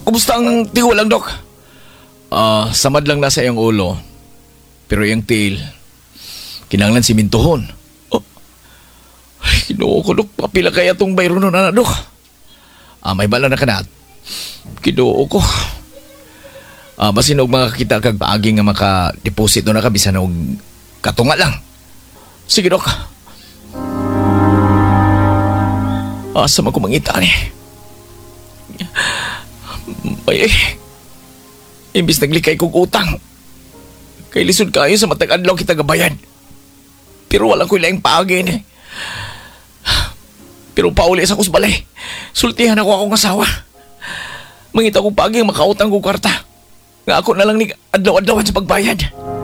Kumusta ang tigo lang, Dok? Samad lang na sa iyang ulo. Pero iyang tiil, kinanglan simintuhon. Ay, Ginoo ko, Dok. Papila kaya itong bayro nun, Dok? May bala na kanat. Ginoo ko. Basin og makakita kag paagi nga maka-deposit na kabisan og katunga lang. Sige, Dok. Asa man ko mangita ni. Ay, imbis naglikay kong utang. Kay lisod kayo sa matag adlaw kita gabayan. Pero walang ko ilaing paagi ni. Pero pauli sa kusbalay. Sultihan ako akong asawa. Mangita kong paagi ang makautang kong kwarta. Nga ako na lang ni adlaw-adlawan sa pagbayad.